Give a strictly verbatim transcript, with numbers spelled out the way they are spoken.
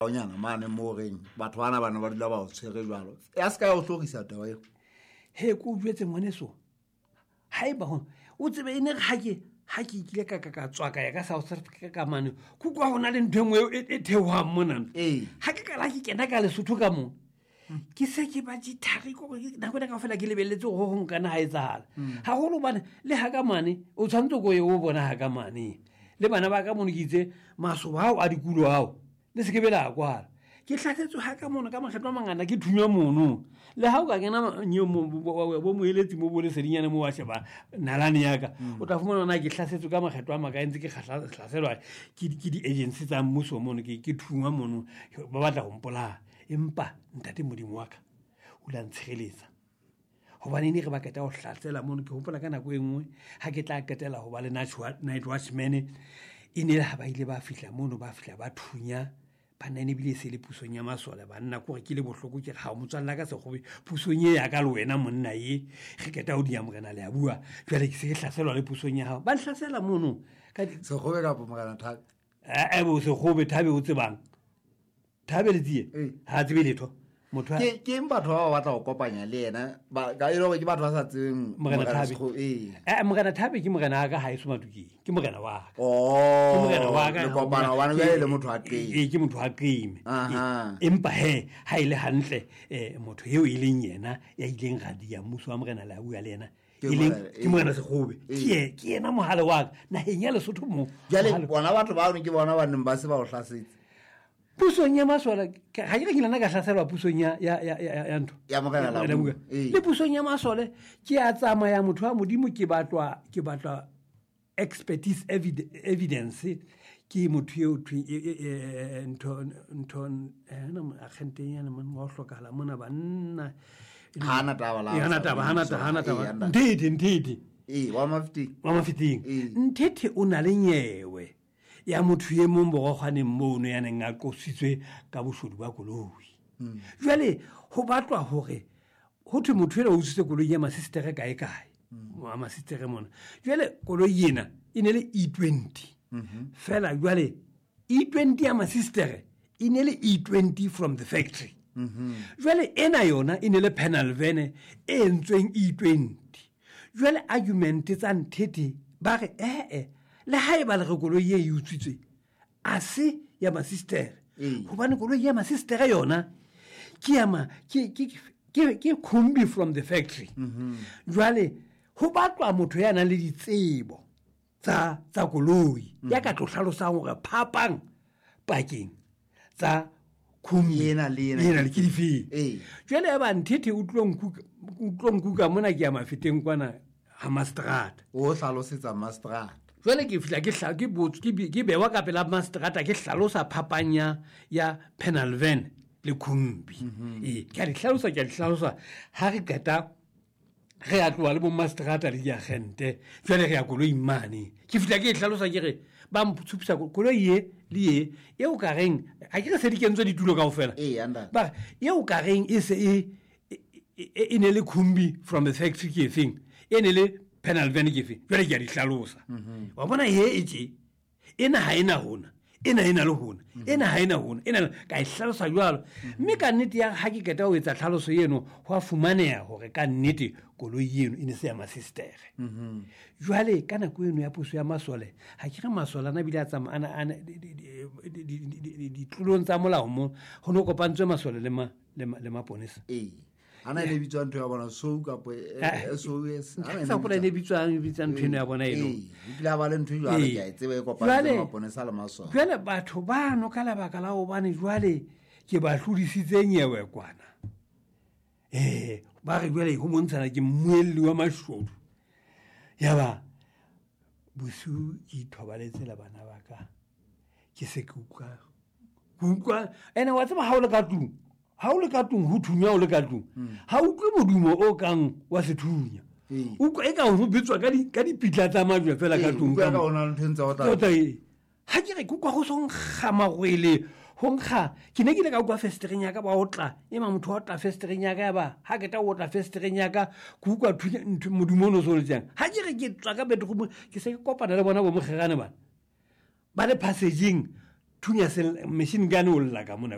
Onyana mane mo reng batho bana bana ba dila ba o tshwere jwalo ya ska ya o tlogisa tawa eo he ko jwetse ngwaneso haiba ho o tsebe ene ga ke ha ke ikile ka ka ka tswaka ya ka South Africa ka mane ku kwa hona le ntwengwe e thewa mona eh ha ke ka la ke kena ka Lesotho ka mo ke se ke ba jithari go na go ka fela ke lebeletse go go nkana ha etsahala ha go lo bana le ha ka mane o tshwantse go ye o bona ha ka mane le bana ba ka mo nikitse maso bao a dikulo hao le se ke bela kwa ke hlatsetswe ha ka mona ka makgetlo a mangana ke thunya mono le ha o ka kena nyo bo moeletsi mo bole sedinyane mo wa sheba nalane yaka o tla fumana na ke hlatsetswe ka makgetlo a makaentse ke hlaselwa ke di agency tsa mmuso mono ke ke thunya mono ba batla go mpola empa ntate modimo wa ka o la ntshegeletsa hobane ne re ba keta go hlatsela mono ke hopola ka nako engwe ha ke tla ketela go ba le night watchman e ne ha ba ile ba fihla mono ba fihla ba thunya ba nne bile se le pusong ya masole ba nna go re ke le bohloko ke ga mo tsalla ka segobe pusong ya ka le wena monna ye ge keta o di amogena le a bua jwale ke se ke hlaselwa le pusong ya hao ba hlasela mono ka segobe ka pomagana thabe a bo segobe thabe o tsebang thabe le tie ha tsebe letho motho ke ke batho ba batla go kopanya le yena ba ga ilo ke batho ba sa tseng mogana thabe eh eh mogana thabe ke mogana ga ha iso maduki ke mogana wa ka oh ke mogana wa ka le kopana wa ne le motho a ke eh ke motho a ke aha empa he ha ile hantle eh motho eo e leng yena ya ileng ga dia mmuso wa mogana la bua le yena ile ke mogana segobe ke ke yena mohale wa ka na henya Lesotho mo jale bona batho ba ke bona ba nne ba se ba o hlasetse pusong ya masola ga ke ke lana ka hlaselwa pusong ya ya ya ya ntho ya mogana la bua le pusong ya masole ke a tsama ya motho wa modimo ke batlwa ke batlwa expertise evidence ke motho yo ntho ntho ena a khenteng ya mona go hlokala mona banna hana taba la hana taba hana taba hana taba ndidi ndidi eh wa mafiti wa mafiti ntete o na le nyewe ya motho ye mo mbogogane mmono ya neng a qositswe ka boshodu ba koloi jwale ho batlwa hore ho thwe motho ela o utsitse koloi ya masistere kae kae wa masistere mona jwale koloi yena e ne le E twenty fela jwale E twenty ya masistere e ne le E twenty from the factory jwale ena yona e ne le panel van e entsweng E twenty jwale argument tsa ntete ba re eh eh le hae ba le re koloi ye e utswitswe a se ya masistere hobane koloi ya masistere yona ke ya ma ke ke ke ke khumbi from the factory jwale ho batlwa motho ya nang le ditsebo tsa tsa koloi ya ka tlo hlalosa hore phapang pakeng tsa khumbi ena le ena le ke dife eh jwale ba ntete o tlong utlong kuka mona ke ya mafeteng kwana ha mastrata o hlalosetsa mastrata jwale ke fihla ke hla ke botse ke bewa ka pela mastrata ke hlalosa phapanya ya panel van le khumbi eh ke re hlalosa ke hlalosa ha re keta re a tloa le bo mastrata le ya gente jwale re ya koloi mane ke fihla ke hlalosa ke re ba mputshupisa koloi ye le ye e o ka reng a ke re se di kentswe ditulo kaofela eh anda ba e o ka reng e se e e ne le khumbi from the factory ke thing e ne le panel van ke fe jwale ke a di hlalosa wa bona ye e tje ena ha ena hona ena ena le hona ena ha ena hona ena ka e hlalosa jwalo mme ka nnete ya ha ke keta o etsa hlaloso eno ho a fumaneha hore ka nnete koloi eno e ne se ya masistere jwale kana ko eno ya puso ya masole ha ke re masola na bile a tsama ana ana di tlolong tsa molao mo ho no kopantswe masole le ma le maponesa eh ana le bitswa ntho ya bona so ka po S O S ana sa pula le bitswa bitswa ntho ya bona eno e pila ba le ntho jwa le ke a tsebe e kopana le maponesa le maso jwale batho ba no ka la baka la o bane jwale ke ba hludisitse nyewe kwana eh ba re jwale ho montshana ke mmuelli wa mashodu ya ba busu ke thobaletse la bana ba ka ke se ke uka uka ena wa tseba ha o le ka tlung ha o le ka tlung ho thunya o le ka tlung ha o tle modumo o kang wa sethunya o ka e ka ho bitswa ka di ka dipitla tsa majwe fela ka tlung ka ona ntse o ta ha ke re kwa go song khama goile ho nkga ke ne ke le ka kwa festereng ya ka ba o tla e ma motho o tla festereng ya ka ba ha ke ta o tla festereng ya ka ku kwa thunya modumo no so le tsang ha ke re ke tswa ka bedroom ke se ke kopana le bona bo mogegane ba ba le passaging thunya se machine gun o lla ka mona